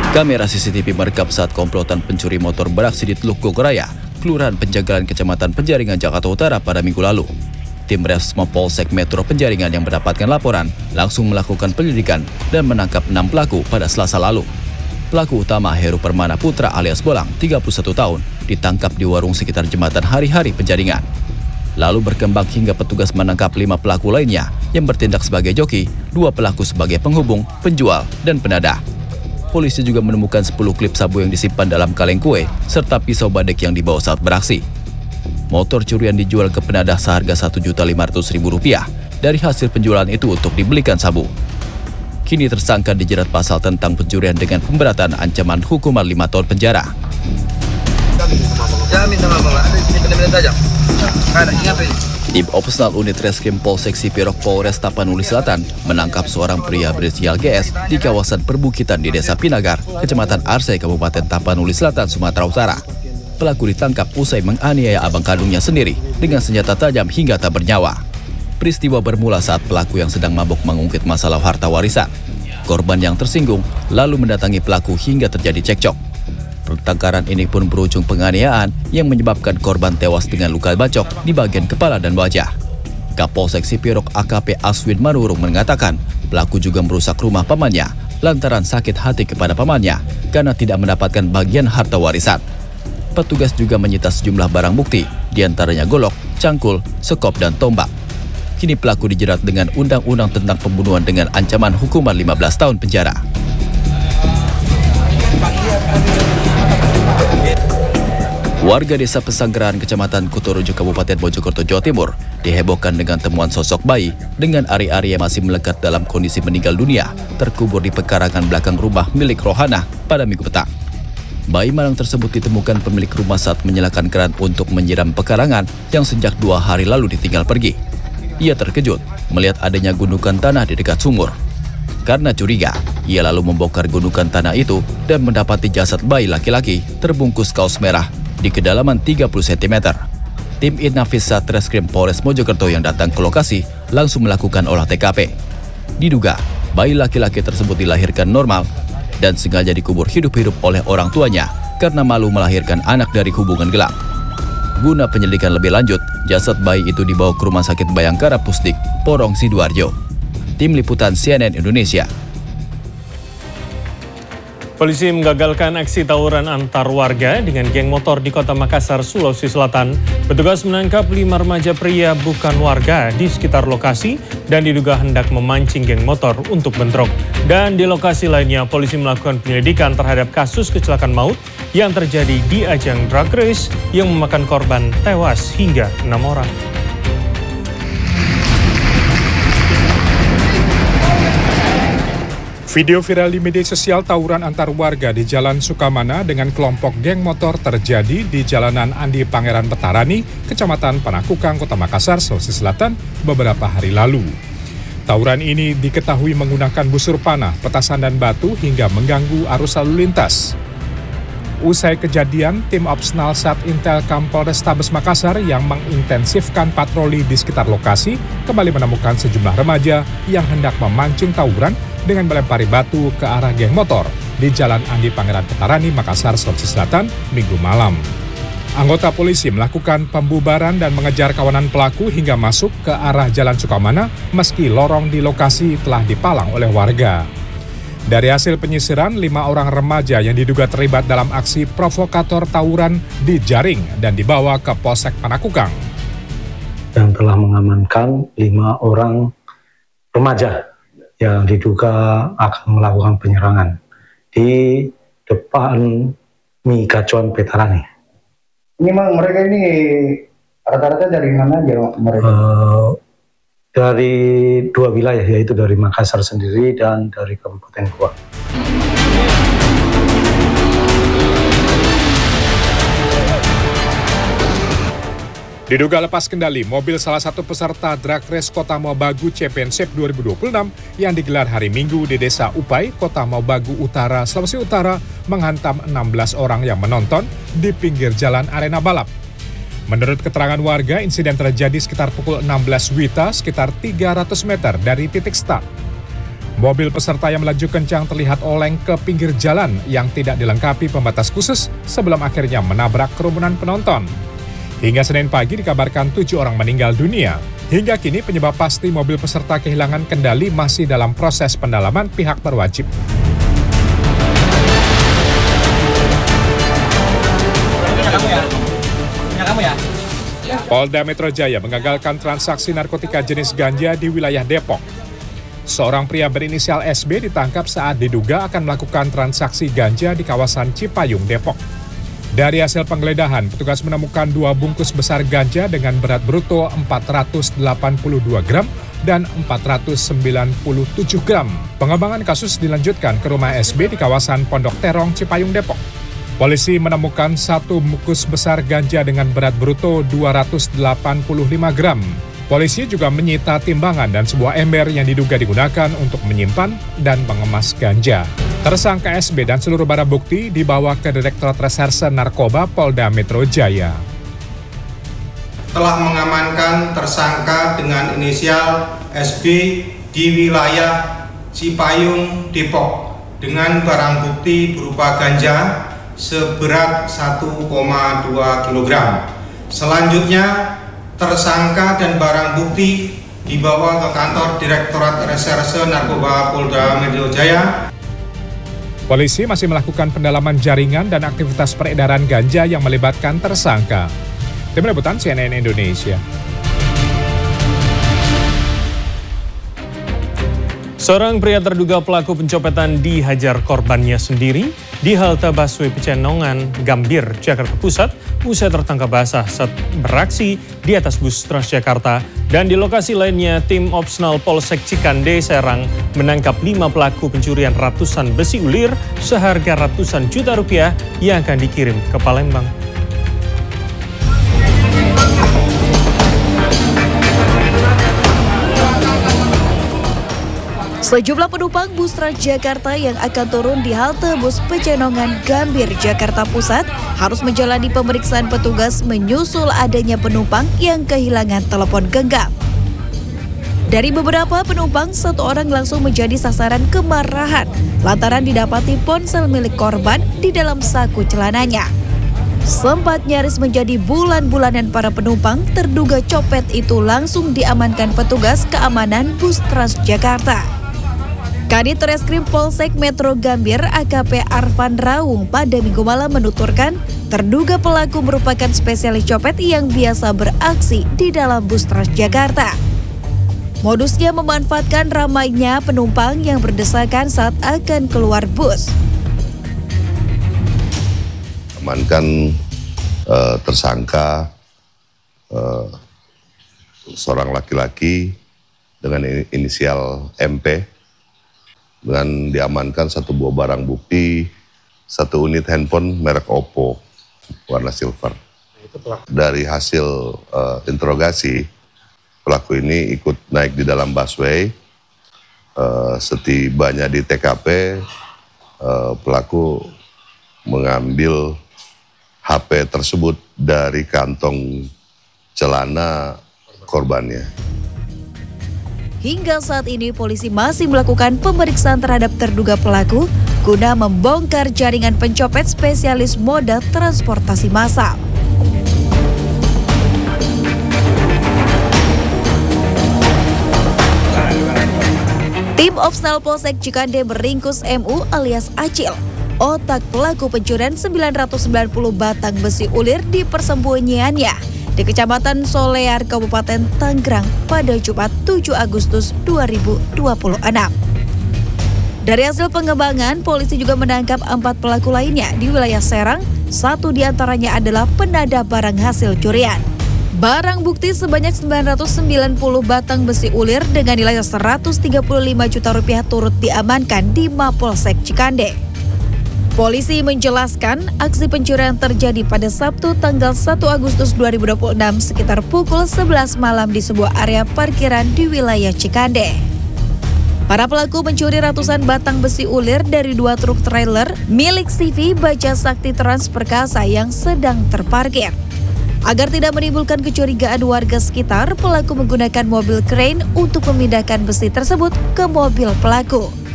Kamera CCTV merekam saat komplotan pencuri motor beraksi di Teluk Gogoraya, Kelurahan Penjagalan, Kecamatan Penjaringan, Jakarta Utara pada Minggu lalu. Tim Resmo Polsek Metro Penjaringan yang mendapatkan laporan langsung melakukan penyelidikan dan menangkap 6 pelaku pada Selasa lalu. Pelaku utama Heru Permana Putra alias Bolang, 31 tahun, ditangkap di warung sekitar Jembatan Hari-Hari Penjaringan. Lalu berkembang hingga petugas menangkap 5 pelaku lainnya yang bertindak sebagai joki, 2 pelaku sebagai penghubung, penjual, dan penadah. Polisi juga menemukan 10 klip sabu yang disimpan dalam kaleng kue, serta pisau badek yang dibawa saat beraksi. Motor curian dijual ke penadah seharga Rp1.500.000. Dari hasil penjualan itu untuk dibelikan sabu. Kini tersangka dijerat pasal tentang pencurian dengan pemberatan ancaman hukuman 5 tahun penjara. Tim Operasional Unit Reskrim Polsek Sipirok Polres Tapanuli Selatan menangkap seorang pria berinisial GS di kawasan perbukitan di Desa Pinagar, Kecamatan Arsai, Kabupaten Tapanuli Selatan, Sumatera Utara. Pelaku ditangkap usai menganiaya abang kandungnya sendiri dengan senjata tajam hingga tak bernyawa. Peristiwa bermula saat pelaku yang sedang mabuk mengungkit masalah harta warisan. Korban yang tersinggung lalu mendatangi pelaku hingga terjadi cekcok. Pertengkaran ini pun berujung penganiayaan yang menyebabkan korban tewas dengan luka bacok di bagian kepala dan wajah. Kapolsek Sipirok AKP Aswin Manurung mengatakan pelaku juga merusak rumah pamannya lantaran sakit hati kepada pamannya karena tidak mendapatkan bagian harta warisan. Petugas juga menyita sejumlah barang bukti, diantaranya golok, cangkul, sekop, dan tombak. Kini pelaku dijerat dengan Undang-Undang tentang Pembunuhan dengan ancaman hukuman 15 tahun penjara. Warga Desa Pesanggerahan, Kecamatan Kutorejo, Kabupaten Mojokerto, Jawa Timur, dihebohkan dengan temuan sosok bayi dengan ari-ari yang masih melekat dalam kondisi meninggal dunia, terkubur di pekarangan belakang rumah milik Rohana pada Minggu petang. Bayi malang tersebut ditemukan pemilik rumah saat menyalakan keran untuk menyiram pekarangan yang sejak 2 hari lalu ditinggal pergi. Ia terkejut melihat adanya gundukan tanah di dekat sumur. Karena curiga, ia lalu membongkar gundukan tanah itu dan mendapati jasad bayi laki-laki terbungkus kaos merah di kedalaman 30 cm. Tim Inafis Satreskrim Polres Mojokerto yang datang ke lokasi langsung melakukan olah TKP. Diduga, bayi laki-laki tersebut dilahirkan normal dan sengaja dikubur hidup-hidup oleh orang tuanya karena malu melahirkan anak dari hubungan gelap. Guna penyelidikan lebih lanjut, jasad bayi itu dibawa ke Rumah Sakit Bayangkara Pusdik, Porong, Sidoarjo. Tim Liputan CNN Indonesia. Polisi menggagalkan aksi tawuran antar warga dengan geng motor di Kota Makassar, Sulawesi Selatan. Petugas menangkap 5 remaja pria bukan warga di sekitar lokasi dan diduga hendak memancing geng motor untuk bentrok. Dan di lokasi lainnya, polisi melakukan penyelidikan terhadap kasus kecelakaan maut yang terjadi di ajang drag race yang memakan korban tewas hingga 6 orang. Video viral di media sosial tawuran antar warga di Jalan Sukamana dengan kelompok geng motor terjadi di Jalanan Andi Pangeran Petarani, Kecamatan Panakukang, Kota Makassar, Sulawesi Selatan beberapa hari lalu. Tawuran ini diketahui menggunakan busur panah, petasan dan batu hingga mengganggu arus lalu lintas. Usai kejadian, tim Opsnal Satintel Polrestabes Makassar yang mengintensifkan patroli di sekitar lokasi kembali menemukan sejumlah remaja yang hendak memancing tawuran dengan melempari batu ke arah geng motor di Jalan Andi Pangeran Petarani, Makassar, Sulawesi Selatan, Minggu malam. Anggota polisi melakukan pembubaran dan mengejar kawanan pelaku hingga masuk ke arah Jalan Sukamana meski lorong di lokasi telah dipalang oleh warga. Dari hasil penyisiran, 5 orang remaja yang diduga terlibat dalam aksi provokator tawuran dijaring dan dibawa ke Polsek Panakukang. Yang telah mengamankan 5 orang remaja yang diduga akan melakukan penyerangan di depan Mikacuan Petarani. Ini memang mereka ini rata-rata dari mana aja mereka? Dari 2 wilayah, yaitu dari Makassar sendiri dan dari Kabupaten Goa. Diduga lepas kendali, mobil salah satu peserta Drag Race Kota Mobagu Championship 2026 yang digelar hari Minggu di Desa Upai, Kota Mobagu Utara, Sulawesi Utara, menghantam 16 orang yang menonton di pinggir jalan arena balap. Menurut keterangan warga, insiden terjadi sekitar pukul 16 WITA, sekitar 300 meter dari titik start. Mobil peserta yang melaju kencang terlihat oleng ke pinggir jalan yang tidak dilengkapi pembatas khusus sebelum akhirnya menabrak kerumunan penonton. Hingga Senin pagi dikabarkan 7 orang meninggal dunia. Hingga kini penyebab pasti mobil peserta kehilangan kendali masih dalam proses pendalaman pihak berwajib. Polda Metro Jaya mengagalkan transaksi narkotika jenis ganja di wilayah Depok. Seorang pria berinisial SB ditangkap saat diduga akan melakukan transaksi ganja di kawasan Cipayung, Depok. Dari hasil penggeledahan, petugas menemukan 2 bungkus besar ganja dengan berat bruto 482 gram dan 497 gram. Pengembangan kasus dilanjutkan ke rumah SB di kawasan Pondok Terong, Cipayung, Depok. Polisi menemukan 1 bungkus besar ganja dengan berat bruto 285 gram. Polisi juga menyita timbangan dan sebuah ember yang diduga digunakan untuk menyimpan dan mengemas ganja. Tersangka SB dan seluruh barang bukti dibawa ke Direktorat Reserse Narkoba Polda Metro Jaya. Telah mengamankan tersangka dengan inisial SB di wilayah Cipayung, Depok dengan barang bukti berupa ganja seberat 1,2 kg. Selanjutnya, tersangka dan barang bukti dibawa ke kantor Direktorat Reserse Narkoba Polda Metro Jaya. Polisi masih melakukan pendalaman jaringan dan aktivitas peredaran ganja yang melibatkan tersangka. Tim Liputan CNN Indonesia. Seorang pria terduga pelaku pencopetan dihajar korbannya sendiri di halte busway Pecenongan, Gambir, Jakarta Pusat usai tertangkap basah saat beraksi di atas bus Transjakarta. Dan di lokasi lainnya, tim Opsnal Polsek Cikande, Serang menangkap 5 pelaku pencurian ratusan besi ulir seharga ratusan juta rupiah yang akan dikirim ke Palembang. Sejumlah penumpang bus Transjakarta yang akan turun di halte bus Pecenongan Gambir, Jakarta Pusat harus menjalani pemeriksaan petugas menyusul adanya penumpang yang kehilangan telepon genggam. Dari beberapa penumpang, 1 orang langsung menjadi sasaran kemarahan lantaran didapati ponsel milik korban di dalam saku celananya. Sempat nyaris menjadi bulan-bulanan para penumpang, terduga copet itu langsung diamankan petugas keamanan bus Transjakarta. Kadit Reskrim Polsek Metro Gambir AKP Arfan Raung pada Minggu malam menuturkan terduga pelaku merupakan spesialis copet yang biasa beraksi di dalam bus Transjakarta. Modusnya memanfaatkan ramainya penumpang yang berdesakan saat akan keluar bus. Amankan tersangka seorang laki-laki dengan inisial MP. Dengan diamankan 1 buah barang bukti, 1 unit handphone merek Oppo warna silver. Dari hasil interogasi, pelaku ini ikut naik di dalam busway. Setibanya di TKP, pelaku mengambil HP tersebut dari kantong celana korbannya. Hingga saat ini polisi masih melakukan pemeriksaan terhadap terduga pelaku guna membongkar jaringan pencopet spesialis moda transportasi massal. Tim Opsnal Polsek Cikande meringkus MU alias Acil, otak pelaku pencurian 990 batang besi ulir di persembunyiannya di Kecamatan Solear, Kabupaten Tangerang pada Jumat 7 Agustus 2026. Dari hasil pengembangan, polisi juga menangkap 4 pelaku lainnya di wilayah Serang. 1 diantaranya adalah penada barang hasil curian. Barang bukti sebanyak 990 batang besi ulir dengan nilai 135 juta rupiah turut diamankan di Mapolsek Cikande. Polisi menjelaskan aksi pencurian terjadi pada Sabtu tanggal 1 Agustus 2026 sekitar pukul 11 malam di sebuah area parkiran di wilayah Cikande. Para pelaku mencuri ratusan batang besi ulir dari 2 truk trailer milik CV Baja Sakti Trans Perkasa yang sedang terparkir. Agar tidak menimbulkan kecurigaan warga sekitar, pelaku menggunakan mobil crane untuk memindahkan besi tersebut ke mobil pelaku.